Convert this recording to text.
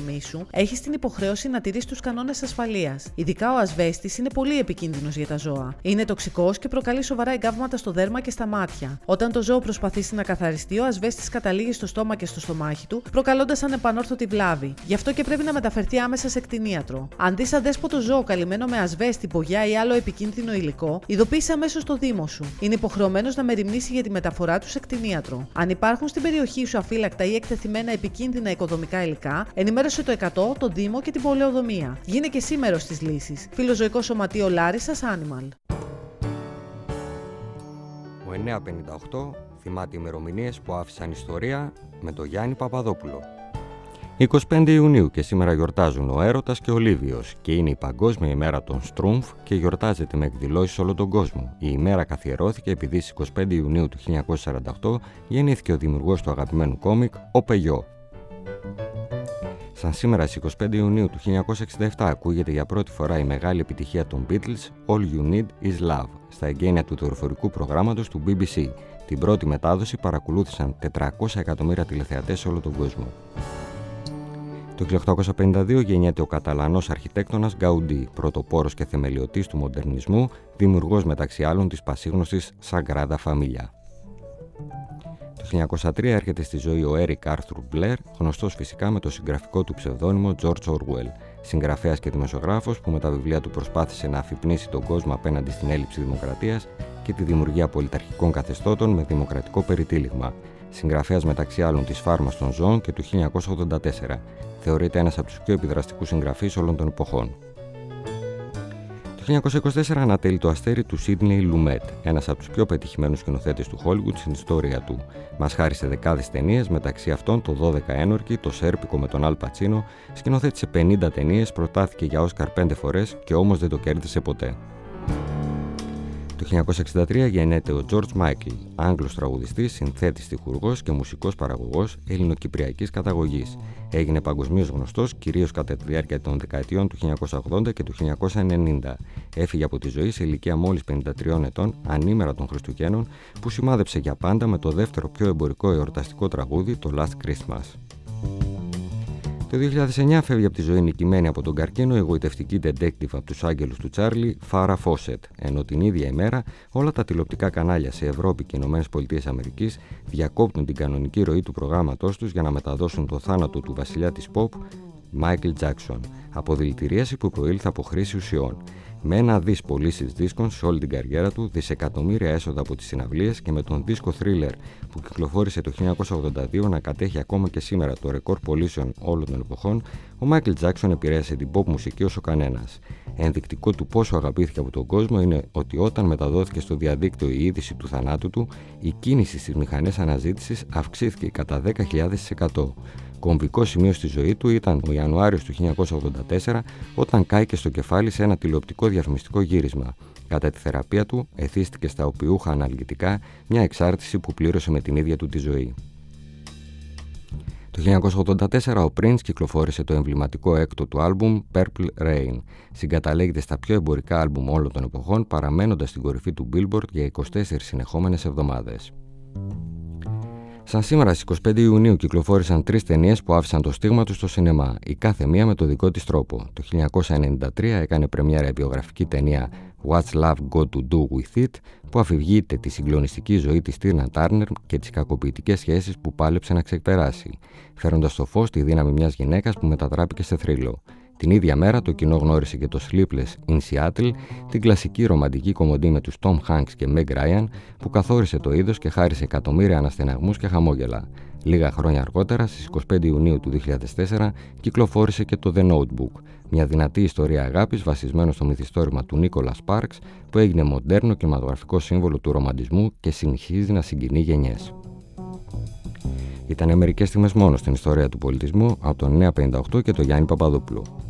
διαδρομή σου, έχεις την υποχρέωση να τηρείς τους κανόνες ασφαλείας. Ειδικά ο ασβέστης είναι πολύ επικίνδυνος για τα ζώα. Είναι τοξικός και προκαλεί σοβαρά εγκάβματα στο δέρμα και στα μάτια. Όταν το ζώο προσπαθήσει να καθαριστεί, ο ασβέστης καταλήγει στο στόμα και στο στομάχι του, προκαλώντας ανεπανόρθωτη βλάβη. Γι' αυτό και πρέπει να μεταφερθεί άμεσα σε κτηνίατρο. Αν δεις αδέσποτο ζώο καλυμμένο με ασβέστη, μπογιά ή άλλο επικίνδυνο υλικό, ειδοποίησε αμέσως το δήμο σου. Είναι υποχρεωμένος να μεριμνήσει για τη μεταφορά του σε κτηνίατρο. Αν υπάρχουν στην περιοχή σου αφύλακτα ή εκτεθειμένα επικίνδυνα οικοδομικά υλικά, ενημέρωσε το 100, το Δήμο και την πολεοδομία. Γίνε και εσύ μέρος της λύσης. Φιλοζωικό Σωματείο Λάρισσας Animal. Ο 958 θυμάται ημερομηνίες που άφησαν ιστορία με τον Γιάννη Παπαδόπουλο. 25 Ιουνίου και σήμερα γιορτάζουν ο Έρωτας και ο Λίβιος και είναι η Παγκόσμια ημέρα των Στρούμφ και γιορτάζεται με εκδηλώσεις σε όλο τον κόσμο. Η ημέρα καθιερώθηκε επειδή στις 25 Ιουνίου του 1948 γεννήθηκε ο δημιουργός του αγαπημένου κόμικ, ο Πεγιό. Σαν σήμερα στις 25 Ιουνίου του 1967 ακούγεται για πρώτη φορά η μεγάλη επιτυχία των Beatles All You Need Is Love στα εγγένεια του δορυφορικού προγράμματος του BBC. Την πρώτη μετάδοση παρακολούθησαν 400 εκατομμύρια τηλεθεατές σε όλο τον κόσμο. Το 1852 γεννιέται ο Καταλανός αρχιτέκτονας Γκαουντί, πρωτοπόρος και θεμελιωτής του μοντερνισμού, δημιουργός μεταξύ άλλων της πασίγνωστης Sagrada Familia. Το 1903 έρχεται στη ζωή ο Έρικ Άρθουρ Μπλερ, γνωστός φυσικά με το συγγραφικό του ψευδώνυμο George Orwell, συγγραφέας και δημοσιογράφος που με τα βιβλία του προσπάθησε να αφυπνίσει τον κόσμο απέναντι στην έλλειψη δημοκρατίας και τη δημιουργία πολιταρχικών καθεστώτων με δημοκρατικό περιτύλιγμα. Συγγραφέας μεταξύ άλλων της Φάρμας των Ζώων και του 1984. Θεωρείται ένας από τους πιο επιδραστικούς συγγραφείς όλων των εποχών. Το 1924 ανατέλει το αστέρι του Σίδνεϊ Λουμέτ, ένας από τους πιο πετυχημένους σκηνοθέτες του Χόλιγουτ στην ιστορία του. Μας χάρισε δεκάδες ταινίες, μεταξύ αυτών το 12 ένορκοι, το Σέρπικο με τον Αλ Πατσίνο, σκηνοθέτησε 50 ταινίες, προτάθηκε για Όσκαρ 5 φορές και όμως δεν το κέρδισε ποτέ. Το 1963 γεννιέται ο George Michael, Άγγλος τραγουδιστής, συνθέτης, στιχουργός και μουσικός παραγωγός ελληνοκυπριακής καταγωγής. Έγινε παγκοσμίως γνωστός κυρίως κατά τη διάρκεια των δεκαετιών του 1980 και του 1990. Έφυγε από τη ζωή σε ηλικία μόλις 53 ετών, ανήμερα των Χριστουγέννων, που σημάδεψε για πάντα με το δεύτερο πιο εμπορικό εορταστικό τραγούδι, το Last Christmas. Το 2009 φεύγει από τη ζωή νικημένη από τον καρκίνο η εγωιτευτική detective από τους άγγελους του Τσάρλι, Φάρα Φόσετ, ενώ την ίδια ημέρα όλα τα τηλεοπτικά κανάλια σε Ευρώπη και ΗΠΑ διακόπτουν την κανονική ροή του προγράμματός τους για να μεταδώσουν το θάνατο του βασιλιά της pop, Michael Jackson, από δηλητηρίαση που προήλθε από χρήση ουσιών. Με 1 δις πωλήσεις δίσκων σε όλη την καριέρα του, δισεκατομμύρια έσοδα από τις συναυλίες και με τον δίσκο Thriller που κυκλοφόρησε το 1982 να κατέχει ακόμα και σήμερα το ρεκόρ πωλήσεων όλων των εποχών, ο Michael Jackson επηρέασε την pop μουσική όσο κανένας. Ενδεικτικό του πόσο αγαπήθηκε από τον κόσμο είναι ότι όταν μεταδόθηκε στο διαδίκτυο η είδηση του θανάτου του, η κίνηση στις μηχανές αναζήτησης αυξήθηκε κατά 10.000%. Κομβικό σημείο στη ζωή του ήταν ο Ιανουάριος του 1984, όταν κάηκε στο κεφάλι σε ένα τηλεοπτικό διαφημιστικό γύρισμα. Κατά τη θεραπεία του, εθίστηκε στα οπιούχα αναλγητικά, μια εξάρτηση που πλήρωσε με την ίδια του τη ζωή. Το 1984 ο Prince κυκλοφόρησε το εμβληματικό έκτο του άλμπουμ Purple Rain. Συγκαταλέγεται στα πιο εμπορικά άλμπουμ όλων των εποχών, παραμένοντας στην κορυφή του Billboard για 24 συνεχόμενες εβδομάδες. Σαν σήμερα στις 25 Ιουνίου κυκλοφόρησαν 3 ταινίες που άφησαν το στίγμα τους στο σινεμά, η κάθε μία με το δικό της τρόπο. Το 1993 έκανε πρεμιέρα η βιογραφική ταινία What's Love Got to Do With It, που αφηγείται τη συγκλονιστική ζωή της Τίνα Τάρνερ και τις κακοποιητικές σχέσεις που πάλεψε να ξεπεράσει, φέροντας στο φως τη δύναμη μιας γυναίκας που μετατράπηκε σε θρύλο. Την ίδια μέρα το κοινό γνώρισε και το Sleepless in Seattle, την κλασική ρομαντική κομμωδία με τους Tom Hanks και Meg Ryan, που καθόρισε το είδος και χάρισε εκατομμύρια αναστεναγμούς και χαμόγελα. Λίγα χρόνια αργότερα, στις 25 Ιουνίου του 2004, κυκλοφόρησε και το The Notebook, μια δυνατή ιστορία αγάπης βασισμένο στο μυθιστόρημα του Nicholas Sparks, που έγινε μοντέρνο κινηματογραφικό σύμβολο του ρομαντισμού και συνεχίζει να συγκινεί γενιές. Ήταν μερικές στιγμές μόνο στην ιστορία του πολιτισμού από τον 958 και τον Γιάννη Παπαδόπουλο.